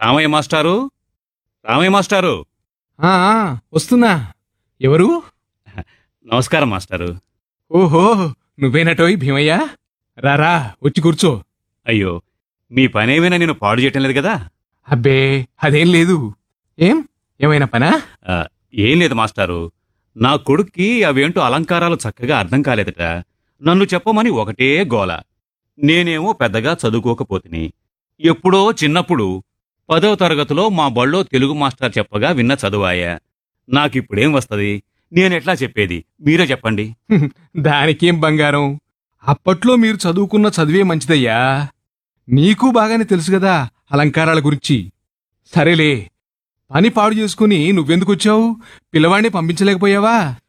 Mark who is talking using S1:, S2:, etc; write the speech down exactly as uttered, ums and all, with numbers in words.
S1: రామయ్య మాస్టారు, రామయ్య మాస్టారు.
S2: ఆ ఆ, వస్తున్నా. ఎవరు?
S1: నమస్కారం మాస్టారు.
S2: ఓహో, నువ్వేనటోయ్ భీమయ్యా. రారా, వచ్చి కూర్చో.
S1: అయ్యో, మీ పనేమైనా నేను పాడు చేయటం లేదు కదా?
S2: అబ్బే, అదేం లేదు. ఏం ఏమైనా పనా?
S1: ఆ, ఏం లేదు మాస్టారు. నా కొడుక్కి అవేంటో అలంకారాలు చక్కగా అర్థం కాలేదట. నన్ను చెప్పమని ఒకటే గోల. నేనేమో పెద్దగా చదువుకోకపోతిని. ఎప్పుడో చిన్నప్పుడు పదో తరగతిలో మా బళ్ళో తెలుగు మాస్టర్ చెప్పగా విన్న చదువాయా. నాకిప్పుడేం వస్తది? నేనెట్లా చెప్పేది? మీరే చెప్పండి.
S2: దానికేం బంగారం. అప్పట్లో మీరు చదువుకున్న చదివే మంచిదయ్యా. నీకు బాగానే తెలుసు కదా అలంకారాల గురించి. సరేలే, పని పాడు చేసుకుని నువ్వెందుకొచ్చావు? పిల్లవాణ్ణి పంపించలేకపోయావా?